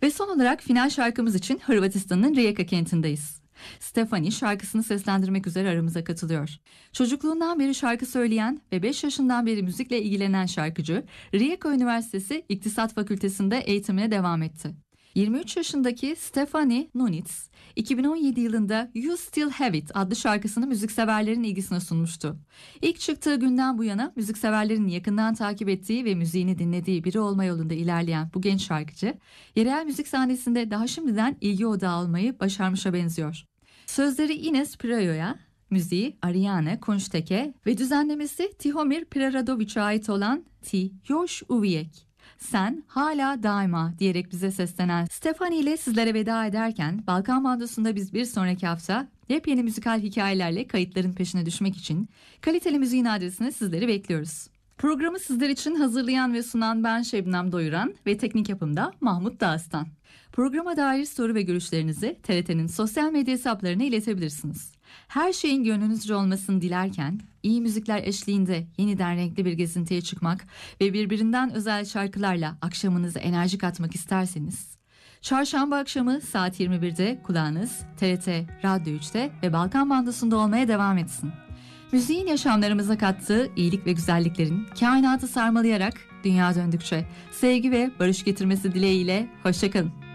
Ve son olarak final şarkımız için Hırvatistan'ın Rijeka kentindeyiz. Stefani şarkısını seslendirmek üzere aramıza katılıyor. Çocukluğundan beri şarkı söyleyen ve 5 yaşından beri müzikle ilgilenen şarkıcı, Rijeka Üniversitesi İktisat Fakültesi'nde eğitimine devam etti. 23 yaşındaki Stefani Nunitz, 2017 yılında You Still Have It adlı şarkısını müzikseverlerin ilgisine sunmuştu. İlk çıktığı günden bu yana müzikseverlerin yakından takip ettiği ve müziğini dinlediği biri olma yolunda ilerleyen bu genç şarkıcı, yerel müzik sahnesinde daha şimdiden ilgi odağı olmayı başarmışa benziyor. Sözleri Ines Prayo'ya, müziği Ariane Kunšteke ve düzenlemesi Tihomir Preradović'e ait olan Ti Još Uvijek. Sen hala daima diyerek bize seslenen Stefani ile sizlere veda ederken Balkan Bandosu'nda biz bir sonraki hafta yepyeni müzikal hikayelerle kayıtların peşine düşmek için kaliteli müziğin adresine sizleri bekliyoruz. Programı sizler için hazırlayan ve sunan ben Şebnem Doyuran ve teknik yapımda Mahmut Dağıstan. Programa dair soru ve görüşlerinizi TRT'nin sosyal medya hesaplarına iletebilirsiniz. Her şeyin gönlünüzce olmasını dilerken, iyi müzikler eşliğinde yeniden renkli bir gezintiye çıkmak ve birbirinden özel şarkılarla akşamınıza enerji katmak isterseniz, çarşamba akşamı saat 21'de kulağınız TRT Radyo 3'te ve Balkan Bandosu'nda olmaya devam etsin. Müziğin yaşamlarımıza kattığı iyilik ve güzelliklerin kainatı sarmalayarak dünya döndükçe sevgi ve barış getirmesi dileğiyle hoşça kalın.